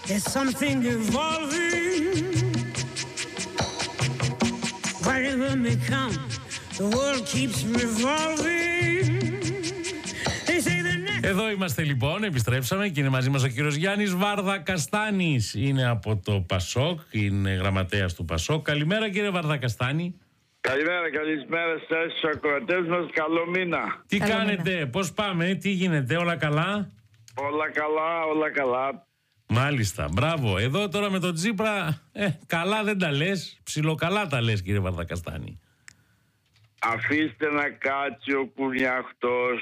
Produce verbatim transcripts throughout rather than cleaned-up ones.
There's something evolving. Whatever may come, the world keeps revolving. They say the next... Εδώ είμαστε λοιπόν, επιστρέψαμε και είναι μαζί μας ο κύριος Γιάννης Βαρδακαστάνης. Είναι από το Πασόκ, είναι γραμματέας του Πασόκ. Καλημέρα κύριε Βαρδακαστάνη. Καλημέρα, καλησπέρα σας, στους ακροατές μας, καλό μήνα. Τι Καλό κάνετε, μήνα. πώς πάμε, τι γίνεται, όλα καλά? Όλα καλά, όλα καλά. Μάλιστα, μπράβο. Εδώ τώρα με τον Τσίπρα, ε, καλά δεν τα λες, ψιλοκαλά τα λες κύριε Βαρδακαστάνη. Αφήστε να κάτσει ο κουνιαχτός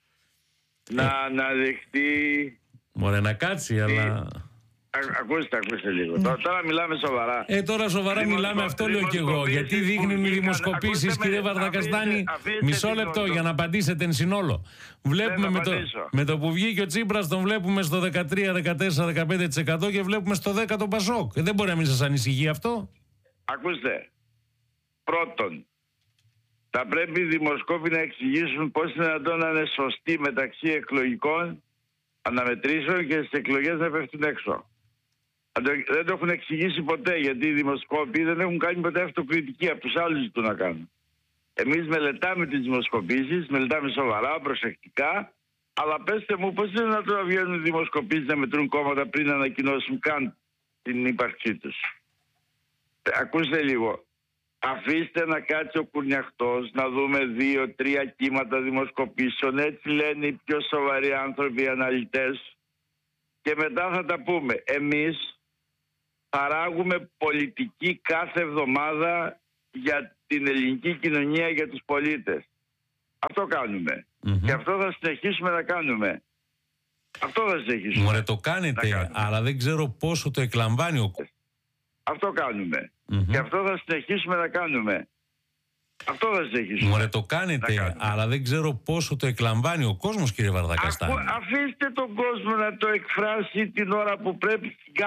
να αναδειχθεί. Μωρέ να κάτσει, αλλά... Α, ακούστε, ακούστε λίγο. Τώρα, τώρα μιλάμε σοβαρά. Ε, τώρα σοβαρά Δημοσκο- μιλάμε, αυτό λέω και εγώ. Γιατί δείχνουν οι που δημοσκοπήσεις, βγήκαν- κύριε ακούστε με, Βαρδακαστάνη, αφήστε- αφήστε μισό την λεπτό όρτο. για να απαντήσετε εν συνόλο. Βλέπουμε Δεν με θα το, απαντήσω. με το που βγήκε ο Τσίπρας, τον βλέπουμε στο δεκατρία, δεκατέσσερα, δεκαπέντε τοις εκατό και βλέπουμε στο δέκα τοις εκατό το Πασόκ. Ε, δεν μπορεί να μην σας ανησυχεί αυτό. Ακούστε. Πρώτον, θα πρέπει οι δημοσκόποι να εξηγήσουν πώς είναι δυνατόν να είναι σωστοί μεταξύ εκλογικών αναμετρήσεων και στις εκλογές να πέφτουν έξω. Αν το- Δεν το έχουν εξηγήσει ποτέ, γιατί οι δημοσκόποι δεν έχουν κάνει ποτέ αυτοκριτική, από τους άλλους ζητούν να κάνουν. Εμείς μελετάμε τις δημοσκοπήσεις, μελετάμε σοβαρά, προσεκτικά, αλλά πέστε μου πώς είναι δυνατόν να βγαίνουν οι δημοσκοπήσεις να μετρούν κόμματα πριν να ανακοινώσουν καν την ύπαρξή τους. Ε, Ακούστε λίγο. Αφήστε να κάτσει ο κουνιαχτός, να δούμε δύο-τρία κύματα δημοσκοπήσεων. Έτσι λένε οι πιο σοβαροί άνθρωποι, οι αναλυτές. Και μετά θα τα πούμε. Εμείς παράγουμε πολιτική κάθε εβδομάδα για την ελληνική κοινωνία, για τους πολίτες. Αυτό κάνουμε. Μμμ. Και αυτό θα συνεχίσουμε να κάνουμε. Αυτό θα συνεχίσουμε. Μωρέ το Να κάνετε, κάνουμε. αλλά δεν ξέρω πόσο το εκλαμβάνει ο κόσμος. Αυτό κάνουμε. Μμμ. Και αυτό θα συνεχίσουμε να κάνουμε. Αυτό θα συνεχίσουμε. Μωρέ το Να κάνετε, κάνουμε. αλλά δεν ξέρω πόσο το εκλαμβάνει ο κόσμος κύριε Βαρδακαστάνη. Ακού- αφήστε τον κόσμο να το εκφράσει την ώρα που πρέπει.